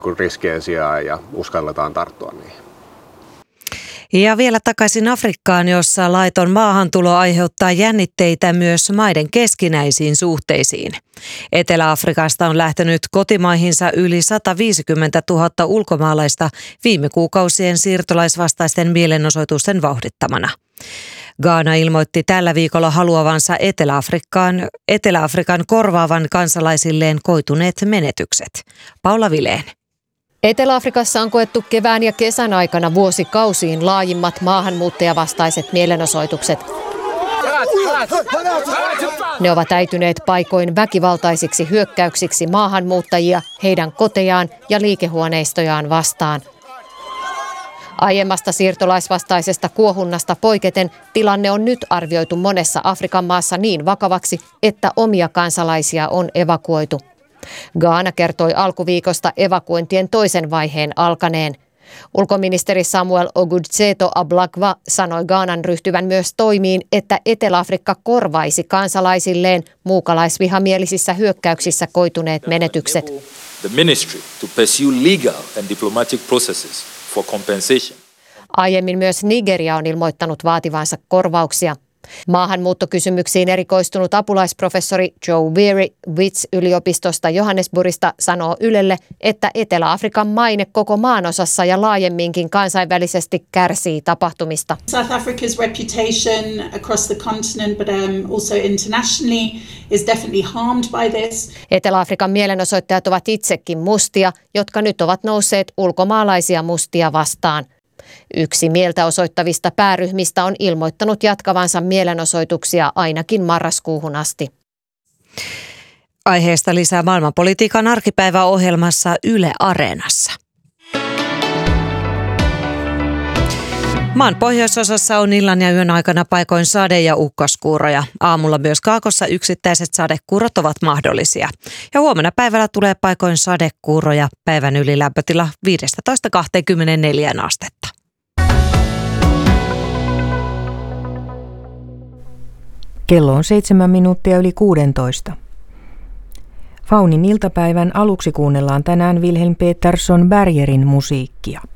kuin riskien sijaan ja uskalletaan tarttua niihin. Ja vielä takaisin Afrikkaan, jossa laiton maahantulo aiheuttaa jännitteitä myös maiden keskinäisiin suhteisiin. Etelä-Afrikasta on lähtenyt kotimaihinsa yli 150 000 ulkomaalaista viime kuukausien siirtolaisvastaisten mielenosoitusten vauhdittamana. Ghana ilmoitti tällä viikolla haluavansa Etelä-Afrikan korvaavan kansalaisilleen koituneet menetykset. Paula Vilén. Etelä-Afrikassa on koettu kevään ja kesän aikana vuosikausiin laajimmat maahanmuuttajavastaiset mielenosoitukset. Ne ovat äityneet paikoin väkivaltaisiksi hyökkäyksiksi maahanmuuttajia, heidän kotejaan ja liikehuoneistojaan vastaan. Aiemmasta siirtolaisvastaisesta kuohunnasta poiketen tilanne on nyt arvioitu monessa Afrikan maassa niin vakavaksi, että omia kansalaisia on evakuoitu. Ghana kertoi alkuviikosta evakuointien toisen vaiheen alkaneen. Ulkoministeri Samuel Ogudzeto Ablakwa sanoi Ghanan ryhtyvän myös toimiin, että Etelä-Afrikka korvaisi kansalaisilleen muukalaisvihamielisissä hyökkäyksissä koituneet menetykset. The ministry to pursue legal and diplomatic processes for compensation. Aiemmin myös Nigeria on ilmoittanut vaativansa korvauksia. Maahanmuuttokysymyksiin erikoistunut apulaisprofessori Joe Weary Wits-yliopistosta Johannesburgista sanoo Ylelle, että Etelä-Afrikan maine koko maanosassa ja laajemminkin kansainvälisesti kärsii tapahtumista. South Africa's reputation across the continent but also internationally is definitely harmed by this. Etelä-Afrikan mielenosoittajat ovat itsekin mustia, jotka nyt ovat nousseet ulkomaalaisia mustia vastaan. Yksi mieltä osoittavista pääryhmistä on ilmoittanut jatkavansa mielenosoituksia ainakin marraskuuhun asti. Aiheesta lisää maailmanpolitiikan arkipäiväohjelmassa Yle Areenassa. Maan pohjoisosassa on illan ja yön aikana paikoin sade- ja ukkoskuuroja. Aamulla myös kaakossa yksittäiset sadekuurot ovat mahdollisia. Ja huomenna päivällä tulee paikoin sadekuuroja. Päivän ylilämpötila 15-24 astetta. Kello on 7 minuuttia yli 16. Faunin iltapäivän aluksi kuunnellaan tänään Wilhelm Petersson Bergerin musiikkia.